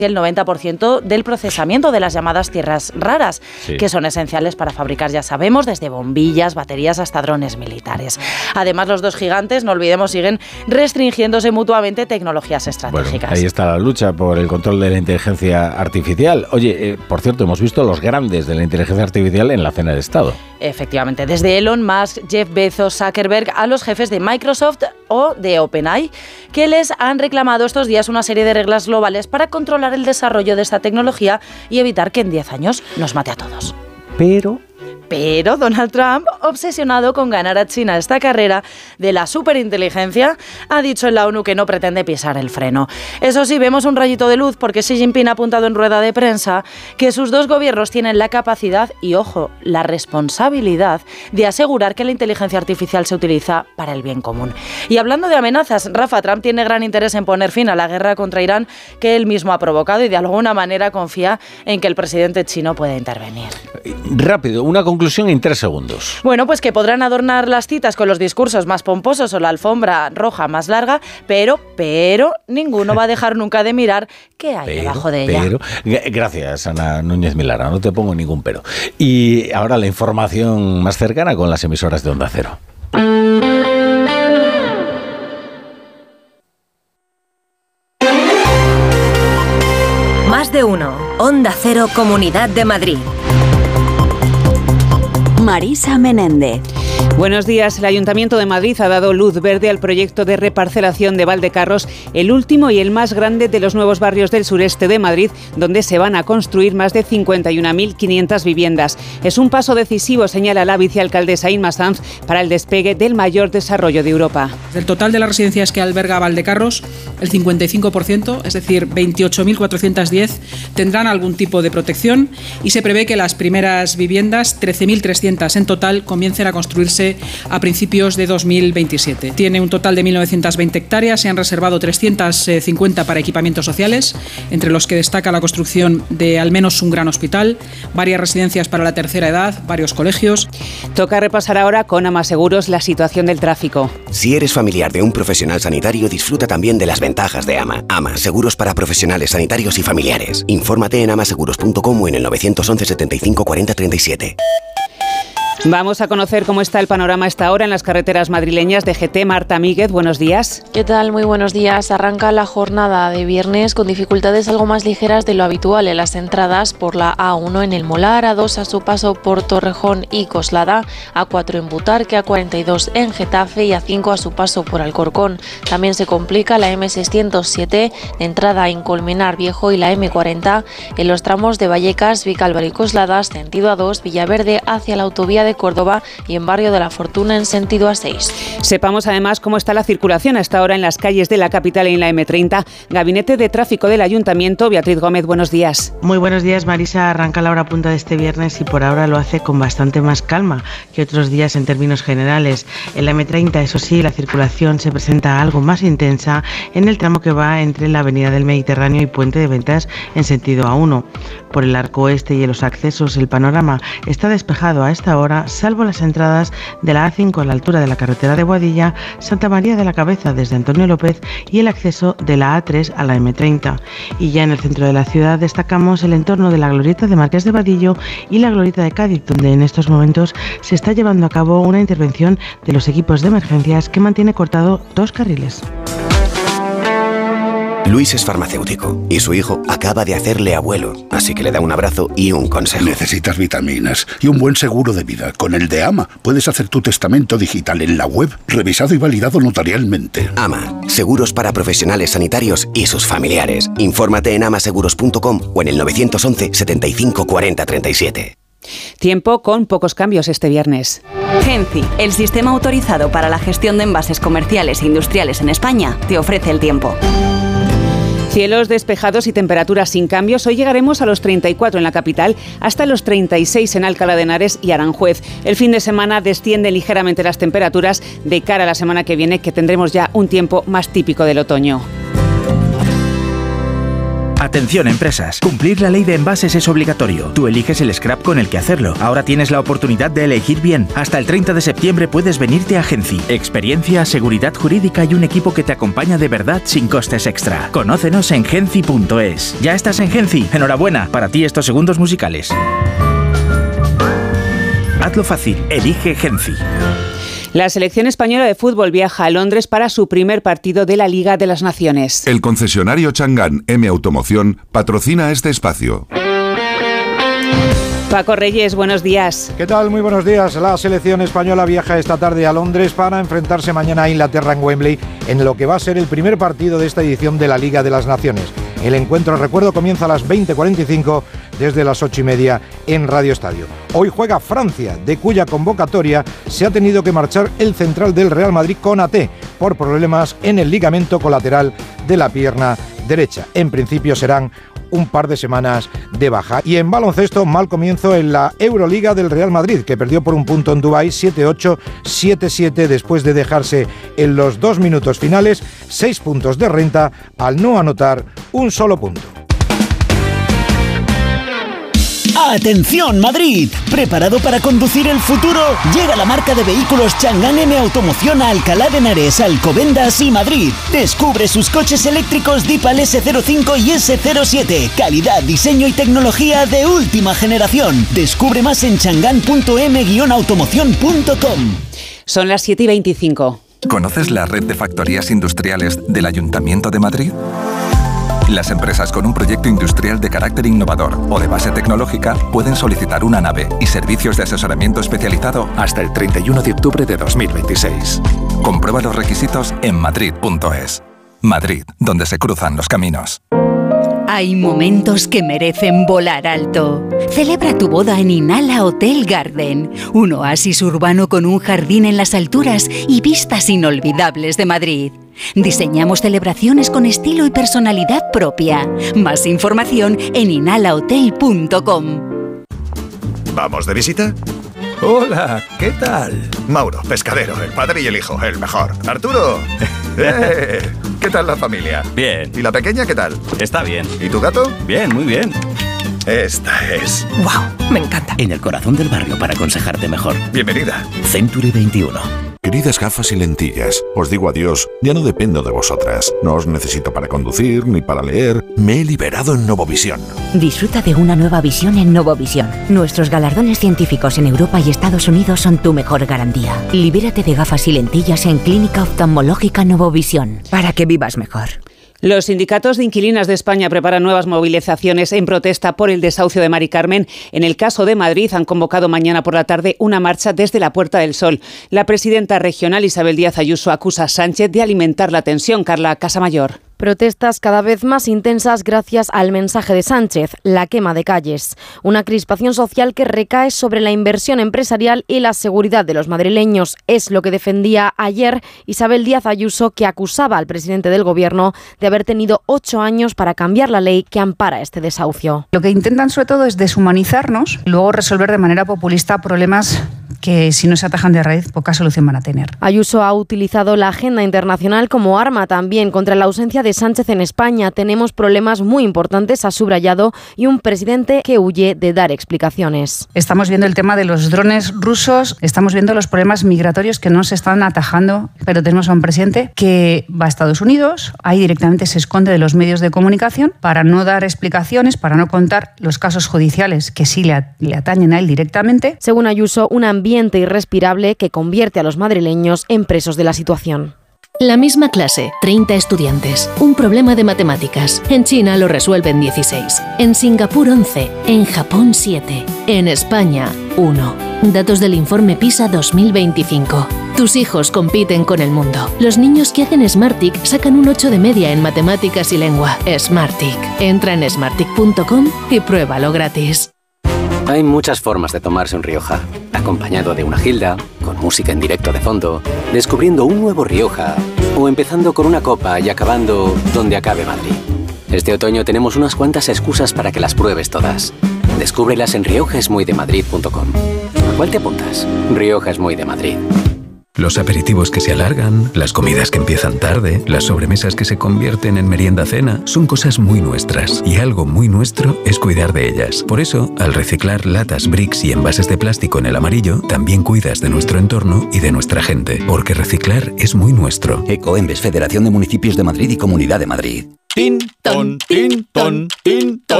el 90% del procesamiento de las llamadas tierras raras, que son esenciales para fabricar, ya sabemos, desde bombillas, baterías hasta drones militares. Además, los dos gigantes, no olvidemos, siguen restringiéndose mutuamente tecnologías estratégicas. Bueno, ahí está la lucha por el control de la inteligencia artificial. Oye, por cierto, hemos visto los grandes de la inteligencia artificial en la cena de Estado. Efectivamente, desde Elon Musk, Jeff Bezos, Zuckerberg, a los jefes de Microsoft o de OpenAI, que les han reclamado estos días una serie de reglas globales para controlar el desarrollo de esta tecnología y evitar que en 10 años nos mate a todos. Pero Donald Trump, obsesionado con ganar a China esta carrera de la superinteligencia, ha dicho en la ONU que no pretende pisar el freno. Eso sí, vemos un rayito de luz porque Xi Jinping ha apuntado en rueda de prensa que sus dos gobiernos tienen la capacidad y, ojo, la responsabilidad de asegurar que la inteligencia artificial se utiliza para el bien común. Y hablando de amenazas, Rafa, Trump tiene gran interés en poner fin a la guerra contra Irán que él mismo ha provocado y de alguna manera confía en que el presidente chino pueda intervenir. Rápido, una conclusión en 3 segundos. Bueno, pues que podrán adornar las citas con los discursos más pomposos o la alfombra roja más larga, pero ninguno va a dejar nunca de mirar qué hay debajo de ella. Gracias, Ana Núñez Milara, no te pongo ningún pero. Y ahora la información más cercana con las emisoras de Onda Cero. Más de uno. Onda Cero, Comunidad de Madrid. Marisa Menéndez. Buenos días. El Ayuntamiento de Madrid ha dado luz verde al proyecto de reparcelación de Valdecarros, el último y el más grande de los nuevos barrios del sureste de Madrid, donde se van a construir más de 51.500 viviendas. Es un paso decisivo, señala la vicealcaldesa Inma Sanz, para el despegue del mayor desarrollo de Europa. Del total de las residencias que alberga Valdecarros, el 55%, es decir, 28.410, tendrán algún tipo de protección y se prevé que las primeras viviendas, 13.300 en total, comiencen a construirse a principios de 2027. Tiene un total de 1.920 hectáreas, se han reservado 350 para equipamientos sociales, entre los que destaca la construcción de al menos un gran hospital, varias residencias para la tercera edad, varios colegios. Toca repasar ahora con Amaseguros la situación del tráfico. Si eres familiar de un profesional sanitario, disfruta también de las ventajas de AMA. AMA, seguros para profesionales sanitarios y familiares. Infórmate en amaseguros.com o en el 911 75 40 37. Vamos a conocer cómo está el panorama a esta hora en las carreteras madrileñas. DGT, Marta Míguez, buenos días. ¿Qué tal? Muy buenos días. Arranca la jornada de viernes con dificultades algo más ligeras de lo habitual en las entradas por la A1 en el Molar, A2 a su paso por Torrejón y Coslada, A4 en Butarque, A42 en Getafe y A5 a su paso por Alcorcón. También se complica la M607 de entrada en Colmenar Viejo y la M40 en los tramos de Vallecas, Vicálvaro y Coslada, sentido A2, Villaverde hacia la autovía de Córdoba y en Barrio de la Fortuna en sentido A6. Sepamos además cómo está la circulación a esta hora en las calles de la capital y en la M30. Gabinete de Tráfico del Ayuntamiento, Beatriz Gómez, buenos días. Muy buenos días, Marisa. Arranca la hora punta de este viernes y por ahora lo hace con bastante más calma que otros días en términos generales. En la M30, eso sí, la circulación se presenta algo más intensa en el tramo que va entre la Avenida del Mediterráneo y Puente de Ventas en sentido A1. Por el arco oeste y en los accesos, el panorama está despejado a esta hora, salvo las entradas de la A5 a la altura de la carretera de Boadilla, Santa María de la Cabeza desde Antonio López y el acceso de la A3 a la M30. Y ya en el centro de la ciudad destacamos el entorno de la glorieta de Marqués de Vadillo y la glorieta de Cádiz, donde en estos momentos se está llevando a cabo una intervención de los equipos de emergencias que mantiene cortado 2 carriles. Luis es farmacéutico y su hijo acaba de hacerle abuelo, así que le da un abrazo y un consejo. Necesitas vitaminas y un buen seguro de vida. Con el de AMA puedes hacer tu testamento digital en la web, revisado y validado notarialmente. AMA, seguros para profesionales sanitarios y sus familiares. Infórmate en amaseguros.com o en el 911 75 40 37. Tiempo con pocos cambios este viernes. Genci, el sistema autorizado para la gestión de envases comerciales e industriales en España, te ofrece el tiempo. Cielos despejados y temperaturas sin cambios. Hoy llegaremos a los 34 en la capital, hasta los 36 en Alcalá de Henares y Aranjuez. El fin de semana descienden ligeramente las temperaturas de cara a la semana que viene, que tendremos ya un tiempo más típico del otoño. Atención empresas, cumplir la ley de envases es obligatorio. Tú eliges el scrap con el que hacerlo. Ahora tienes la oportunidad de elegir bien. Hasta el 30 de septiembre puedes venirte a Genci. Experiencia, seguridad jurídica y un equipo que te acompaña de verdad sin costes extra. Conócenos en genci.es. ¿Ya estás en Genci? Enhorabuena, para ti estos segundos musicales. Hazlo fácil, elige Genci. La selección española de fútbol viaja a Londres para su primer partido de la Liga de las Naciones. El concesionario Chang'an M Automoción patrocina este espacio. Paco Reyes, buenos días. ¿Qué tal? Muy buenos días. La selección española viaja esta tarde a Londres para enfrentarse mañana a Inglaterra en Wembley en lo que va a ser el primer partido de esta edición de la Liga de las Naciones. El encuentro, recuerdo, comienza a las 20:45 desde las 8:30 en Radio Estadio. Hoy juega Francia, de cuya convocatoria se ha tenido que marchar el central del Real Madrid, Konaté, por problemas en el ligamento colateral de la pierna derecha. En principio serán un par de semanas de baja. Y en baloncesto, mal comienzo en la Euroliga del Real Madrid, que perdió por un punto en Dubái 7-8, 7-7, después de dejarse en los 2 minutos finales 6 puntos de renta al no anotar un solo punto. ¡Atención Madrid! ¿Preparado para conducir el futuro? Llega la marca de vehículos Chang'an M Automoción a Alcalá de Henares, Alcobendas y Madrid. Descubre sus coches eléctricos Deepal S05 y S07. Calidad, diseño y tecnología de última generación. Descubre más en chang'an.m-automoción.com. Son las 7:25. ¿Conoces la red de factorías industriales del Ayuntamiento de Madrid? Las empresas con un proyecto industrial de carácter innovador o de base tecnológica pueden solicitar una nave y servicios de asesoramiento especializado hasta el 31 de octubre de 2026. Comprueba los requisitos en madrid.es. Madrid, donde se cruzan los caminos. Hay momentos que merecen volar alto. Celebra tu boda en Inala Hotel Garden, un oasis urbano con un jardín en las alturas y vistas inolvidables de Madrid. Diseñamos celebraciones con estilo y personalidad propia. Más información en inalahotel.com. ¿Vamos de visita? Hola, ¿qué tal? Mauro, pescadero, el padre y el hijo, el mejor. Arturo. ¿Qué tal la familia? Bien. ¿Y la pequeña qué tal? Está bien. ¿Y tu gato? Bien, muy bien. Esta es... ¡Wow! Me encanta. En el corazón del barrio para aconsejarte mejor. Bienvenida. Century 21. Queridas gafas y lentillas, os digo adiós, ya no dependo de vosotras. No os necesito para conducir ni para leer. Me he liberado en Novovisión. Disfruta de una nueva visión en Novovisión. Nuestros galardones científicos en Europa y Estados Unidos son tu mejor garantía. Libérate de gafas y lentillas en Clínica Oftalmológica Novovisión, para que vivas mejor. Los sindicatos de inquilinas de España preparan nuevas movilizaciones en protesta por el desahucio de Mari Carmen. En el caso de Madrid han convocado mañana por la tarde una marcha desde la Puerta del Sol. La presidenta regional Isabel Díaz Ayuso acusa a Sánchez de alimentar la tensión. Carla Casamayor. Protestas cada vez más intensas gracias al mensaje de Sánchez, la quema de calles. Una crispación social que recae sobre la inversión empresarial y la seguridad de los madrileños. Es lo que defendía ayer Isabel Díaz Ayuso, que acusaba al presidente del Gobierno de haber tenido 8 años para cambiar la ley que ampara este desahucio. Lo que intentan sobre todo es deshumanizarnos y luego resolver de manera populista problemas que si no se atajan de raíz poca solución van a tener. Ayuso ha utilizado la agenda internacional como arma también contra la ausencia de Sánchez en España. Tenemos problemas muy importantes, ha subrayado, y un presidente que huye de dar explicaciones. Estamos viendo el tema de los drones rusos, estamos viendo los problemas migratorios que no se están atajando, pero tenemos a un presidente que va a Estados Unidos, ahí directamente se esconde de los medios de comunicación para no dar explicaciones, para no contar los casos judiciales que sí le atañen a él directamente. Según Ayuso, un ambiente irrespirable que convierte a los madrileños en presos de la situación. La misma clase, 30 estudiantes, un problema de matemáticas. En China lo resuelven 16, en Singapur 11, en Japón 7, en España 1. Datos del informe PISA 2025. Tus hijos compiten con el mundo. Los niños que hacen Smartick sacan un 8 de media en matemáticas y lengua. Smartick. Entra en smartick.com y pruébalo gratis. Hay muchas formas de tomarse un Rioja. Acompañado de una gilda, con música en directo de fondo, descubriendo un nuevo Rioja, o empezando con una copa y acabando donde acabe Madrid. Este otoño tenemos unas cuantas excusas para que las pruebes todas. Descúbrelas en riojaesmuydemadrid.com. ¿A cuál te apuntas? Rioja es muy de Madrid. Los aperitivos que se alargan, las comidas que empiezan tarde, las sobremesas que se convierten en merienda-cena, son cosas muy nuestras. Y algo muy nuestro es cuidar de ellas. Por eso, al reciclar latas, bricks y envases de plástico en el amarillo, también cuidas de nuestro entorno y de nuestra gente. Porque reciclar es muy nuestro. Ecoembes, Federación de Municipios de Madrid y Comunidad de Madrid. Tin, ton, tin, ton, tin, ton.